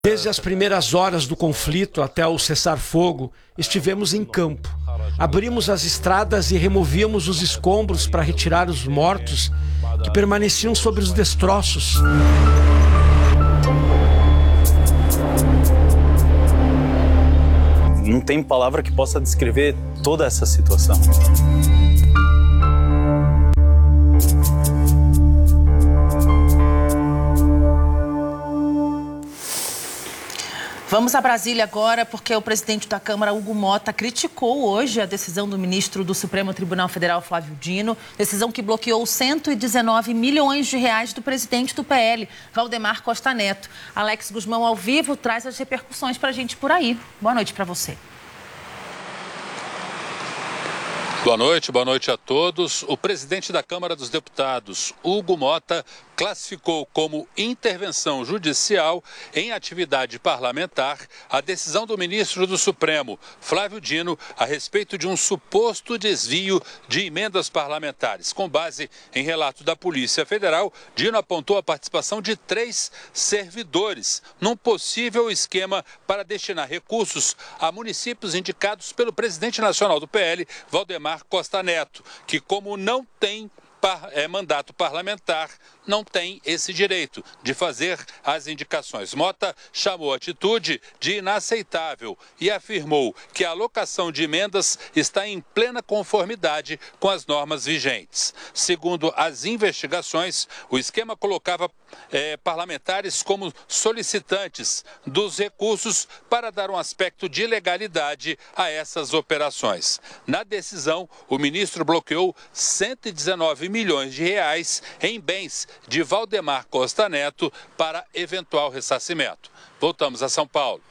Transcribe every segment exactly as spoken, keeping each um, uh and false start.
Desde as primeiras horas do conflito até o cessar-fogo, estivemos em campo. Abrimos as estradas e removíamos os escombros para retirar os mortos que permaneciam sobre os destroços. Não tem palavra que possa descrever toda essa situação. Vamos a Brasília agora, porque o presidente da Câmara, Hugo Motta, criticou hoje a decisão do ministro do Supremo Tribunal Federal, Flávio Dino, decisão que bloqueou cento e dezenove milhões de reais do presidente do P L, Valdemar Costa Neto. Alex Guzmão, ao vivo, traz as repercussões para a gente por aí. Boa noite para você. Boa noite, boa noite a todos. O presidente da Câmara dos Deputados, Hugo Motta, classificou como intervenção judicial em atividade parlamentar a decisão do ministro do Supremo, Flávio Dino, a respeito de um suposto desvio de emendas parlamentares. Com base em relato da Polícia Federal, Dino apontou a participação de três servidores num possível esquema para destinar recursos a municípios indicados pelo presidente nacional do P L, Valdemar Costa Neto, que, como não tem Par, é, mandato parlamentar, não tem esse direito de fazer as indicações. Motta chamou a atitude de inaceitável e afirmou que a alocação de emendas está em plena conformidade com as normas vigentes. Segundo as investigações, o esquema colocava é, parlamentares como solicitantes dos recursos para dar um aspecto de legalidade a essas operações. Na decisão, o ministro bloqueou cento e dezenove milhões de reais em bens de Valdemar Costa Neto para eventual ressarcimento. Voltamos a São Paulo.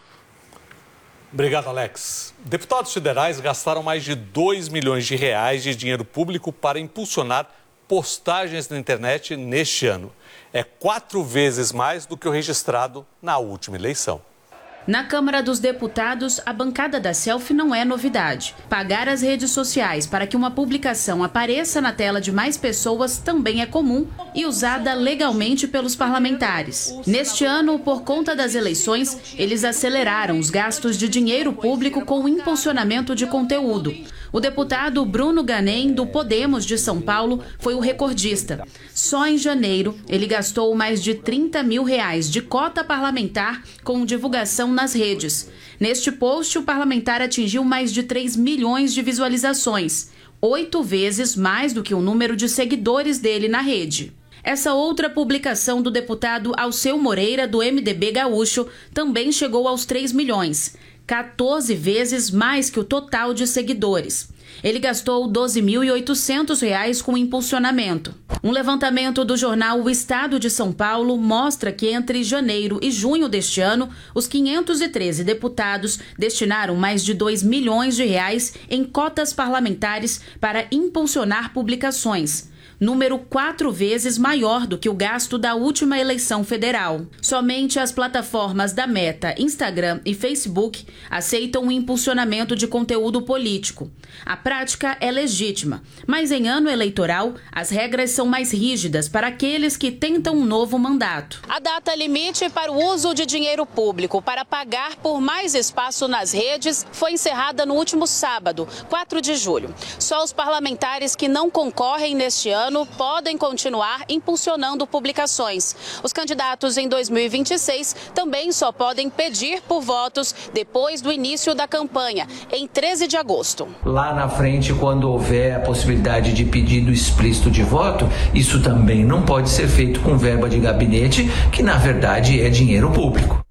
Obrigado, Alex. Deputados federais gastaram mais de dois milhões de reais de dinheiro público para impulsionar postagens na internet neste ano. É quatro vezes mais do que o registrado na última eleição. Na Câmara dos Deputados, a bancada da selfie não é novidade. Pagar as redes sociais para que uma publicação apareça na tela de mais pessoas também é comum e usada legalmente pelos parlamentares. Neste ano, por conta das eleições, eles aceleraram os gastos de dinheiro público com o impulsionamento de conteúdo. O deputado Bruno Ganem, do Podemos de São Paulo, foi o recordista. Só em janeiro, ele gastou mais de trinta mil reais de cota parlamentar com divulgação nas redes. Neste post, o parlamentar atingiu mais de três milhões de visualizações, oito vezes mais do que o número de seguidores dele na rede. Essa outra publicação do deputado Alceu Moreira, do M D B gaúcho, também chegou aos três milhões. quatorze vezes mais que o total de seguidores. Ele gastou doze mil e oitocentos reais com impulsionamento. Um levantamento do jornal O Estado de São Paulo mostra que entre janeiro e junho deste ano, os quinhentos e treze deputados destinaram mais de dois milhões de reais em cotas parlamentares para impulsionar publicações. Número quatro vezes maior do que o gasto da última eleição federal. Somente as plataformas da Meta, Instagram e Facebook aceitam o impulsionamento de conteúdo político. A prática é legítima, mas em ano eleitoral, as regras são mais rígidas para aqueles que tentam um novo mandato. A data limite para o uso de dinheiro público para pagar por mais espaço nas redes foi encerrada no último sábado, quatro de julho. Só os parlamentares que não concorrem neste ano podem continuar impulsionando publicações. Os candidatos em dois mil e vinte e seis também só podem pedir por votos depois do início da campanha, em treze de agosto. Lá na frente, quando houver a possibilidade de pedido explícito de voto, isso também não pode ser feito com verba de gabinete, que na verdade é dinheiro público.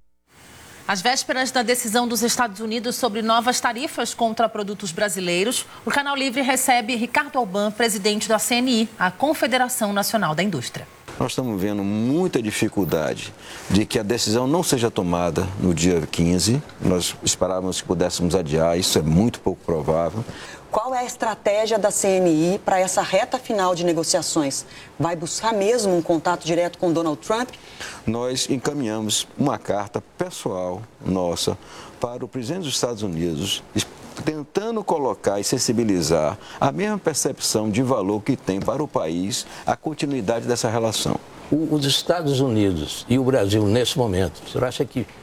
Às vésperas da decisão dos Estados Unidos sobre novas tarifas contra produtos brasileiros, o Canal Livre recebe Ricardo Alban, presidente da C N I, a Confederação Nacional da Indústria. Nós estamos vendo muita dificuldade de que a decisão não seja tomada no dia quinze. Nós esperávamos que pudéssemos adiar, isso é muito pouco provável. Qual é a estratégia da C N I para essa reta final de negociações? Vai buscar mesmo um contato direto com Donald Trump? Nós encaminhamos uma carta pessoal nossa para o presidente dos Estados Unidos, tentando colocar e sensibilizar a mesma percepção de valor que tem para o país a continuidade dessa relação. Os Estados Unidos e o Brasil, nesse momento, o senhor acha que